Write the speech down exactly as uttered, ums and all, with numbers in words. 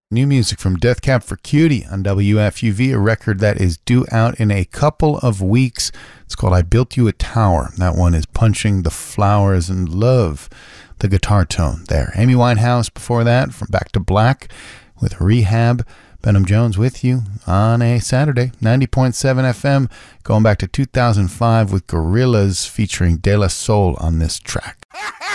New music from Death Cab for Cutie on W F U V, a record that is due out in a couple of weeks. It's called I Built You a Tower. That one is punching the flowers and love the guitar tone there. Amy Winehouse before that from Back to Black with Rehab. Benham Jones with you on a Saturday, ninety point seven F M, going back to two thousand five with Gorillaz featuring De La Soul on this track.